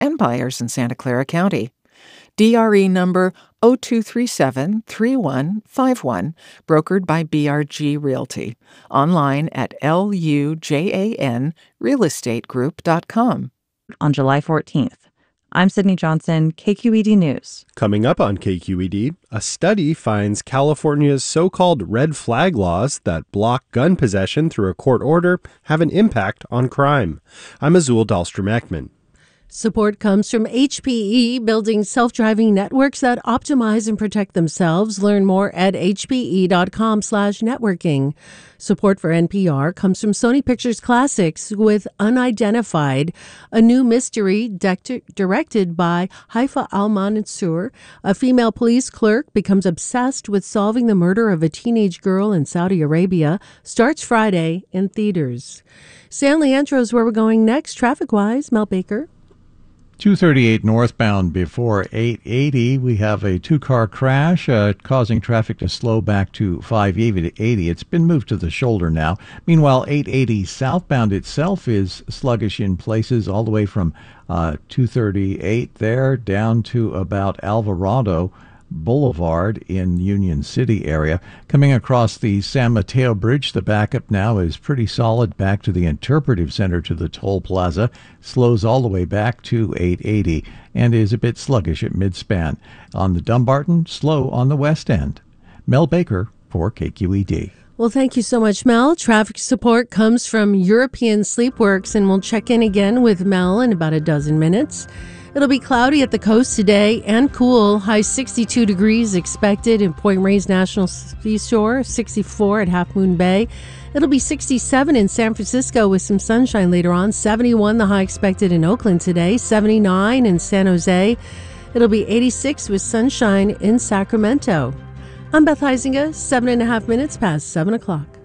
and buyers in Santa Clara County. DRE number 02373151, brokered by BRG Realty. Online at lujanrealestategroup.com. On July 14th. I'm Sydney Johnson, KQED News. Coming up on KQED, a study finds California's so-called red flag laws that block gun possession through a court order have an impact on crime. I'm Azul Dahlstrom-Ekman. Support comes from HPE, building self-driving networks that optimize and protect themselves. Learn more at hpe.com/networking. Support for NPR comes from Sony Pictures Classics with Unidentified, a new mystery directed by Haifa Al-Mansour. A female police clerk becomes obsessed with solving the murder of a teenage girl in Saudi Arabia. Starts Friday in theaters. San Leandro is where we're going next, traffic-wise. Mel Baker. 238 northbound before 880. We have a two-car crash causing traffic to slow back to 580. It's been moved to the shoulder now. Meanwhile, 880 southbound itself is sluggish in places all the way from 238 there down to about Alvarado Boulevard in Union City area. Coming across the San Mateo Bridge, the backup now is pretty solid back to the Interpretive Center to the toll plaza. Slows all the way back to 880 and is a bit sluggish at mid-span. On the Dumbarton, slow on the west end. Mel Baker for KQED. Well, thank you so much, Mel. Traffic support comes from European Sleepworks, and we'll check in again with Mel in about a dozen minutes. It'll be cloudy at the coast today and cool. High 62 degrees expected in Point Reyes National Seashore, 64 at Half Moon Bay. It'll be 67 in San Francisco with some sunshine later on. 71 the high expected in Oakland today. 79 in San Jose. It'll be 86 with sunshine in Sacramento. I'm Beth Heisinger, 7.5 minutes past 7 o'clock.